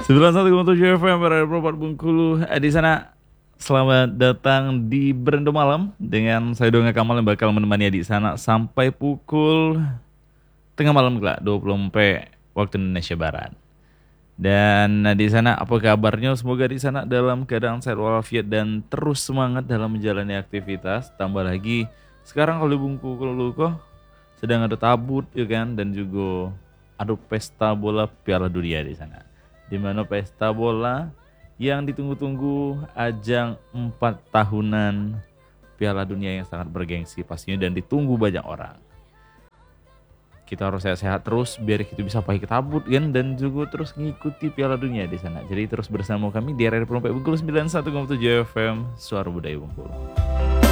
91,7 FM berada di Propat Bengkulu. Di sana selamat datang di Berendo Malam dengan saya Donga Kamal yang bakal menemani di sana sampai pukul tengah malam kelak 24 waktu Indonesia Barat. Dan di sana apa kabarnya? Semoga di sana dalam keadaan sehat walafiat dan terus semangat dalam menjalani aktivitas. Tambah lagi sekarang kalau di Bengkulu kok sedang ada tabut ya kan, dan juga ada pesta bola Piala Dunia di sana. Di mana pesta bola yang ditunggu-tunggu, ajang 4 tahunan Piala Dunia yang sangat bergengsi pastinya dan ditunggu banyak orang. Kita harus sehat-sehat terus biar kita bisa pakai tabut kan, dan juga terus ngikuti Piala Dunia di sana. Jadi terus bersama kami di RRI Prompek Bengkulu 91,7 FM Suara Budaya Bengkulu.